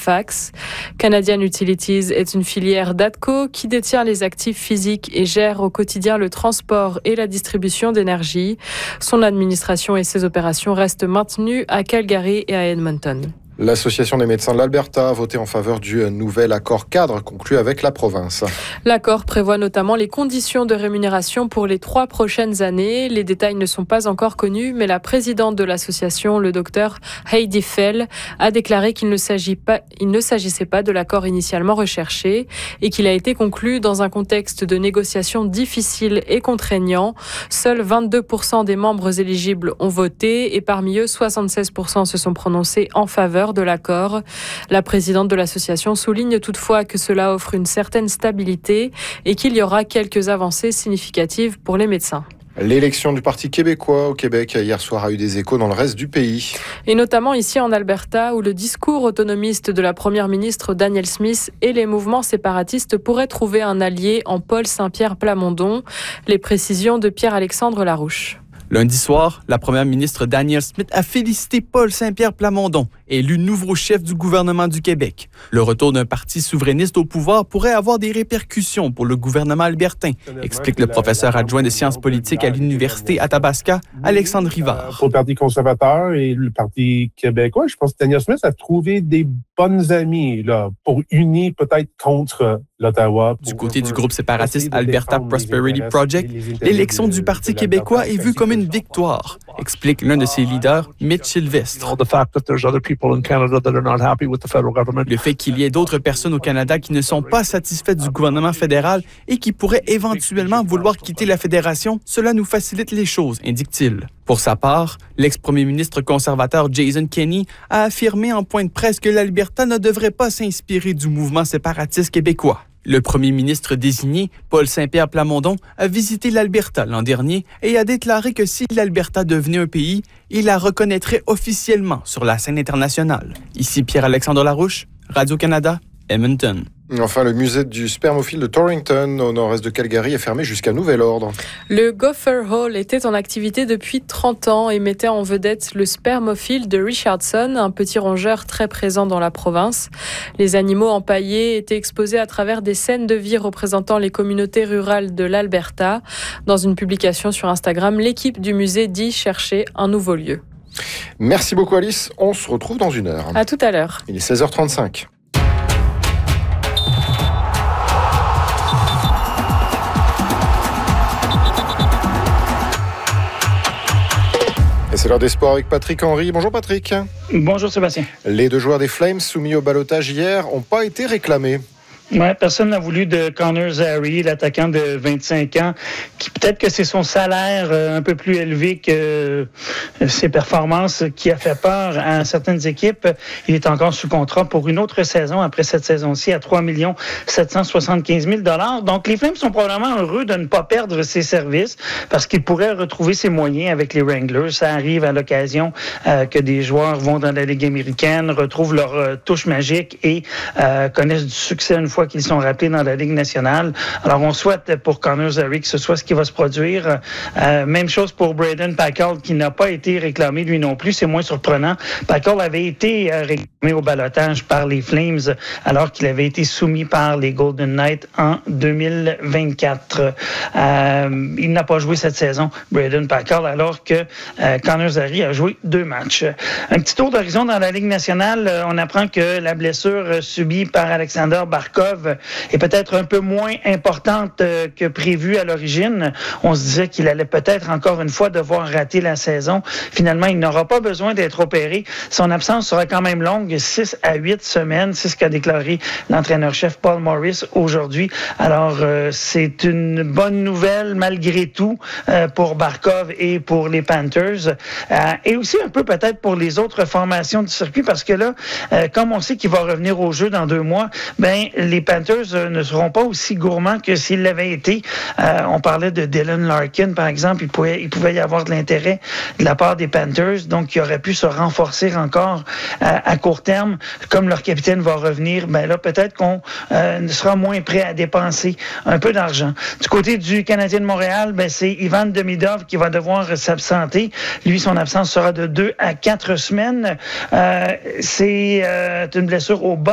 Halifax. Canadian Utilities est une filière d'ATCO qui détient les actifs physiques et gère au quotidien le transport et la distribution d'énergie. Son administration et ses opérations restent maintenues à Calgary et à Edmonton. L'Association des médecins de l'Alberta a voté en faveur du nouvel accord cadre conclu avec la province. L'accord prévoit notamment les conditions de rémunération pour les 3 prochaines années. Les détails ne sont pas encore connus, mais la présidente de l'association, le docteur Heidi Fell, a déclaré qu'il ne s'agissait pas de l'accord initialement recherché et qu'il a été conclu dans un contexte de négociations difficiles et contraignant. Seuls 22% des membres éligibles ont voté et parmi eux, 76% se sont prononcés en faveur de l'accord. La présidente de l'association souligne toutefois que cela offre une certaine stabilité et qu'il y aura quelques avancées significatives pour les médecins. L'élection du Parti québécois au Québec hier soir a eu des échos dans le reste du pays. Et notamment ici en Alberta où le discours autonomiste de la première ministre Danielle Smith et les mouvements séparatistes pourraient trouver un allié en Paul Saint-Pierre Plamondon. Les précisions de Pierre-Alexandre Larouche. Lundi soir, la première ministre Danielle Smith a félicité Paul Saint-Pierre Plamondon, élu nouveau chef du gouvernement du Québec. Le retour d'un parti souverainiste au pouvoir pourrait avoir des répercussions pour le gouvernement albertain, explique le professeur adjoint de sciences politiques à l'Université Athabasca, Alexandre Rivard. Pour le Parti conservateur et le Parti québécois, je pense que Danielle Smith a trouvé des bonnes amies là, pour unir peut-être contre l'Ottawa. Du côté du groupe séparatiste Alberta Prosperity Project, l'élection du Parti québécois est vue comme une victoire, explique l'un de ses leaders, Mitch Sylvestre. Le fait qu'il y ait d'autres personnes au Canada qui ne sont pas satisfaites du gouvernement fédéral et qui pourraient éventuellement vouloir quitter la fédération, cela nous facilite les choses, indique-t-il. Pour sa part, l'ex-premier ministre conservateur Jason Kenney a affirmé en point de presse que l'Alberta ne devrait pas s'inspirer du mouvement séparatiste québécois. Le premier ministre désigné, Paul Saint-Pierre Plamondon, a visité l'Alberta l'an dernier et a déclaré que si l'Alberta devenait un pays, il la reconnaîtrait officiellement sur la scène internationale. Ici Pierre-Alexandre Larouche, Radio-Canada, Edmonton. Enfin, le musée du spermophile de Torrington, au nord-est de Calgary, est fermé jusqu'à nouvel ordre. Le Gopher Hall était en activité depuis 30 ans et mettait en vedette le spermophile de Richardson, un petit rongeur très présent dans la province. Les animaux empaillés étaient exposés à travers des scènes de vie représentant les communautés rurales de l'Alberta. Dans une publication sur Instagram, l'équipe du musée dit chercher un nouveau lieu. Merci beaucoup Alice, on se retrouve dans une heure. À tout à l'heure. Il est 16h35. Et c'est l'heure des sports avec Patrick Henry. Bonjour Patrick. Bonjour Sébastien. Les 2 joueurs des Flames soumis au ballottage hier n'ont pas été réclamés. Ouais, personne n'a voulu de Connor Zary, l'attaquant de 25 ans, qui peut-être que c'est son salaire un peu plus élevé que ses performances qui a fait peur à certaines équipes. Il est encore sous contrat pour une autre saison après cette saison-ci à 3 775 000 $. Donc les Flames sont probablement heureux de ne pas perdre ses services parce qu'ils pourraient retrouver ses moyens avec les Wranglers. Ça arrive à l'occasion que des joueurs vont dans la Ligue américaine, retrouvent leur touche magique et connaissent du succès une fois qu'ils sont rappelés dans la Ligue nationale. Alors, on souhaite pour Connor Zary que ce soit ce qui va se produire. Même chose pour Braden Packard, qui n'a pas été réclamé lui non plus. C'est moins surprenant. Packard avait été réclamé au ballottage par les Flames alors qu'il avait été soumis par les Golden Knights en 2024. Il n'a pas joué cette saison, Braden Packard, alors que Connor Zary a joué 2 matchs. Un petit tour d'horizon dans la Ligue nationale. On apprend que la blessure subie par Alexander Barkov est peut-être un peu moins importante que prévu à l'origine. On se disait qu'il allait peut-être encore une fois devoir rater la saison. Finalement, il n'aura pas besoin d'être opéré. Son absence sera quand même longue, 6 à 8 semaines. C'est ce qu'a déclaré l'entraîneur-chef Paul Maurice aujourd'hui. Alors, c'est une bonne nouvelle malgré tout pour Barkov et pour les Panthers. Et aussi un peu peut-être pour les autres formations du circuit parce que là, comme on sait qu'il va revenir au jeu dans 2 mois, ben les Panthers ne seront pas aussi gourmands que s'ils l'avaient été. On parlait de Dylan Larkin, par exemple. Il pouvait y avoir de l'intérêt de la part des Panthers, donc ils auraient pu se renforcer encore à court terme. Comme leur capitaine va revenir, ben là, peut-être qu'on sera moins prêt à dépenser un peu d'argent. Du côté du Canadien de Montréal, ben c'est Ivan Demidov qui va devoir s'absenter. Lui, son absence sera de 2 à 4 semaines. C'est une blessure au bas